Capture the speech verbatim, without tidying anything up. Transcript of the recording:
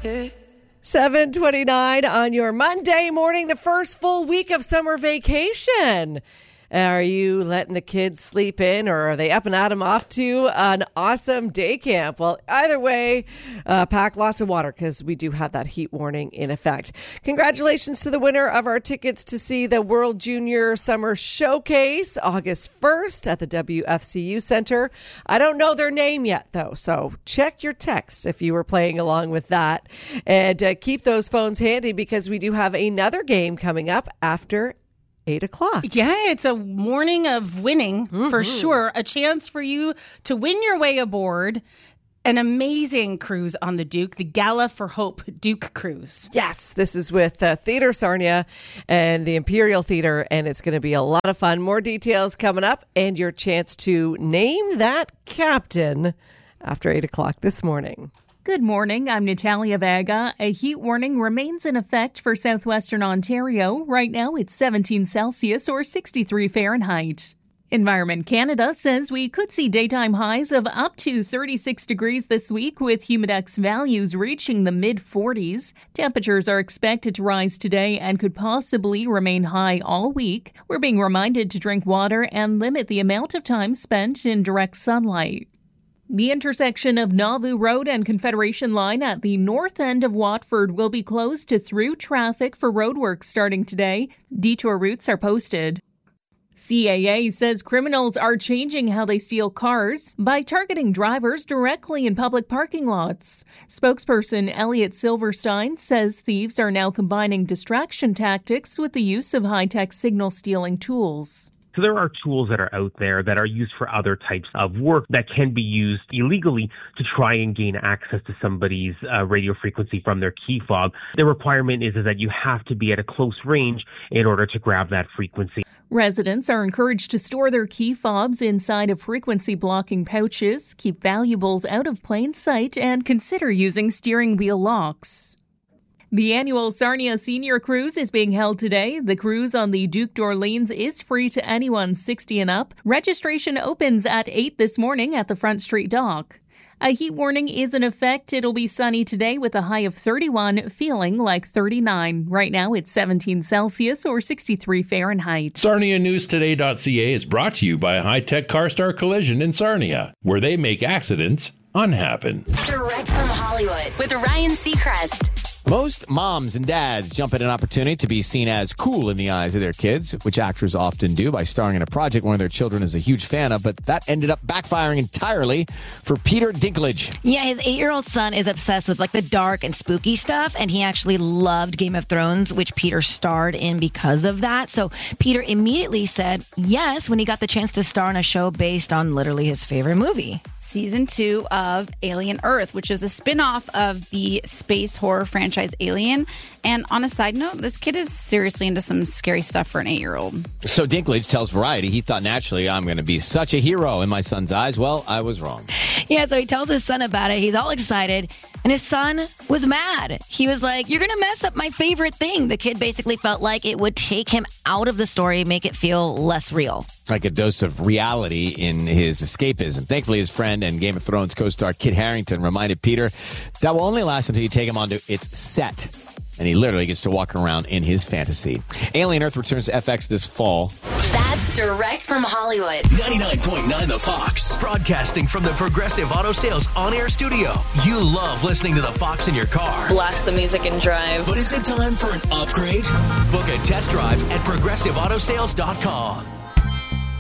seven twenty-nine on your Monday morning, the first full week of summer vacation. Are you letting the kids sleep in, or are they up and at 'em off to an awesome day camp? Well, either way, uh, pack lots of water because we do have that heat warning in effect. Congratulations to the winner of our tickets to see the World Junior Summer Showcase August first at the W F C U Center. I don't know their name yet, though, so check your text if you were playing along with that. And uh, keep those phones handy because we do have another game coming up after Eight o'clock. Yeah, it's a morning of winning mm-hmm. for sure. A chance for you to win your way aboard an amazing cruise on the Duke, the Gala for Hope Duke Cruise. Yes, this is with uh, Theatre Sarnia and the Imperial Theatre, and it's going to be a lot of fun. More details coming up, and your chance to name that captain after eight o'clock this morning. Good morning, I'm Natalia Vega. A heat warning remains in effect for southwestern Ontario. Right now it's seventeen Celsius or sixty-three Fahrenheit. Environment Canada says we could see daytime highs of up to thirty-six degrees this week, with humidex values reaching the mid forties. Temperatures are expected to rise today and could possibly remain high all week. We're being reminded to drink water and limit the amount of time spent in direct sunlight. The intersection of Nauvoo Road and Confederation Line at the north end of Watford will be closed to through traffic for roadwork starting today. Detour routes are posted. C A A says criminals are changing how they steal cars by targeting drivers directly in public parking lots. Spokesperson Elliot Silverstein says thieves are now combining distraction tactics with the use of high-tech signal stealing tools. So there are tools that are out there that are used for other types of work that can be used illegally to try and gain access to somebody's uh, radio frequency from their key fob. The requirement is, is that you have to be at a close range in order to grab that frequency. Residents are encouraged to store their key fobs inside of frequency blocking pouches, keep valuables out of plain sight, and consider using steering wheel locks. The annual Sarnia Senior Cruise is being held today. The cruise on the Duke d'Orleans is free to anyone sixty and up. Registration opens at eight this morning at the Front Street Dock. A heat warning is in effect. It'll be sunny today with a high of thirty-one, feeling like thirty-nine. Right now it's seventeen Celsius or sixty-three Fahrenheit. Sarnia News Today dot C A is brought to you by High-Tech CarStar Collision in Sarnia, where they make accidents unhappen. Direct from Hollywood with Ryan Seacrest. Most moms and dads jump at an opportunity to be seen as cool in the eyes of their kids, which actors often do by starring in a project one of their children is a huge fan of, but that ended up backfiring entirely for Peter Dinklage. Yeah, his eight-year-old son is obsessed with like the dark and spooky stuff, and he actually loved Game of Thrones, which Peter starred in because of that. So Peter immediately said yes when he got the chance to star in a show based on literally his favorite movie. Season two of Alien Earth, which is a spin-off of the space horror franchise Alien. And on a side note, this kid is seriously into some scary stuff for an eight-year-old. So Dinklage tells Variety he thought naturally I'm going to be such a hero in my son's eyes. Well, I was wrong. Yeah, so he tells his son about it. He's all excited. And his son was mad. He was like, you're going to mess up my favorite thing. The kid basically felt like it would take him out of the story, make it feel less real. Like a dose of reality in his escapism. Thankfully, his friend and Game of Thrones co-star Kit Harington reminded Peter that will only last until you take him onto its set. And he literally gets to walk around in his fantasy. Alien Earth returns to F X this fall. That's direct from Hollywood. ninety-nine point nine The Fox. Broadcasting from the Progressive Auto Sales on-air studio. You love listening to The Fox in your car. Blast the music and drive. But is it time for an upgrade? Book a test drive at progressive auto sales dot com.